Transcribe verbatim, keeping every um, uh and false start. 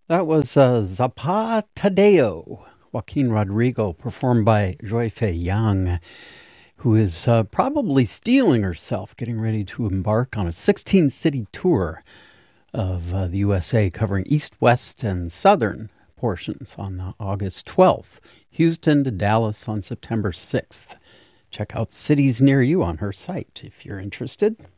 That was uh, Zapatadeo, Joaquin Rodrigo, performed by Joy Fei Yang, who is uh, probably stealing herself, getting ready to embark on a sixteen-city tour of uh, the U S A, covering east, west, and southern portions on uh, August twelfth, Houston to Dallas on September sixth. Check out cities near you on her site if you're interested.